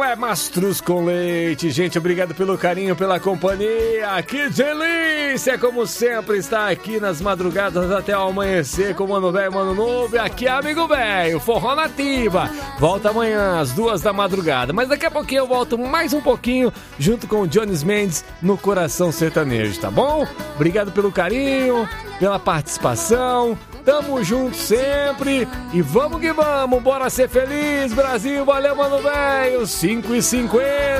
É Mastruz com Leite, gente, obrigado pelo carinho, pela companhia, que delícia, como sempre, estar aqui nas madrugadas até o amanhecer com o Mano Velho, Mano Novo, e aqui é Amigo Velho, Forró Nativa, volta amanhã às 2 da madrugada, mas daqui a pouquinho eu volto mais um pouquinho, junto com o Jones Mendes no Coração Sertanejo, tá bom? Obrigado pelo carinho, pela participação, tamo junto sempre e vamos que vamos, bora ser feliz, Brasil, valeu, Mano Velho, 5h50.